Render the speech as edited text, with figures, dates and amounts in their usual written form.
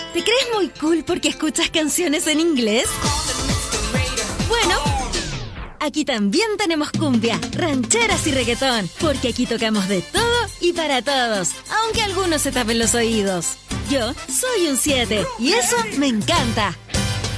¿Te crees muy cool porque escuchas canciones en inglés? Bueno, aquí también tenemos cumbia, rancheras y reggaetón, porque aquí tocamos de todo y para todos, aunque algunos se tapen los oídos. Yo soy un 7 y eso me encanta.